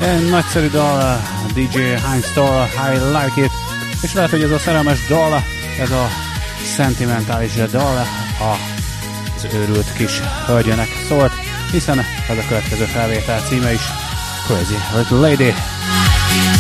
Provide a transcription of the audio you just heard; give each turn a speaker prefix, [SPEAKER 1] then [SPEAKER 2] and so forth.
[SPEAKER 1] Nagyszerű dal, DJ Heinz-tól, I Like It, és lehet, hogy ez a szerelmes dal, ez a szentimentális dal az őrült kis hölgyének szólt, hiszen ez a következő felvétel címe is Crazy Little Lady.